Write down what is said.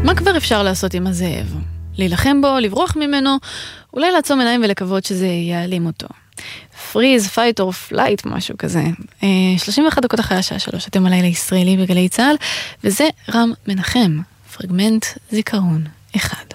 מה כבר אפשר לעשות עם הזאב? להילחם בו, לברוח ממנו, אולי לעצום עיניים ולקוות שזה יעלים אותו. פריז, פייט או פלייט, משהו כזה. 31 דקות אחרי השעה 3, אתם הלילה ישראלי בגלי צהל, וזה רם מנחם, פרגמנט זיכרון 1.